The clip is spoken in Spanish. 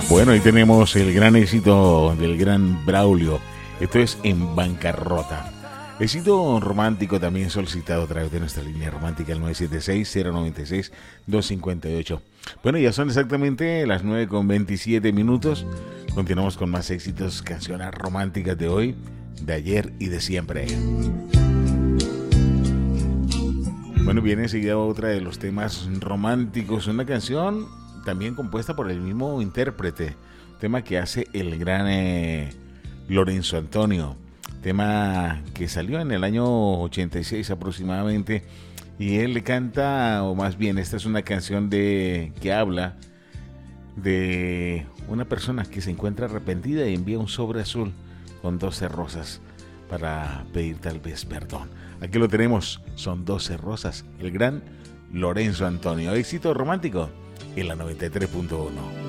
Bueno, ahí tenemos el gran éxito del gran Braulio. Esto es En Bancarrota. Éxito romántico también solicitado a través de nuestra línea romántica, el 976-096-258. Bueno, ya son exactamente las 9:27. Continuamos con más éxitos, canciones románticas de hoy, de ayer y de siempre. Bueno, viene enseguida otra de los temas románticos, una canción también compuesta por el mismo intérprete, tema que hace el gran Lorenzo Antonio, tema que salió en el año 86 aproximadamente, y él le canta, o más bien esta es una canción que habla de una persona que se encuentra arrepentida y envía un sobre azul con 12 rosas para pedir tal vez perdón. Aquí lo tenemos, son 12 rosas, el gran Lorenzo Antonio. Éxito romántico en la 93.1.